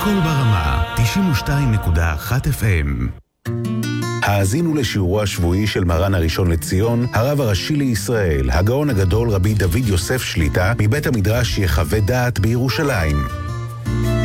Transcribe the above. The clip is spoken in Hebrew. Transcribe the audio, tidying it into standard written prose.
הכל ברמה, 92.1 FM. האזינו לשיעורו השבועי של מרן הראשון לציון, הרב הראשי לישראל, הגאון הגדול רבי דוד יוסף שליט"א, מבית המדרש יחווה דעת בירושלים.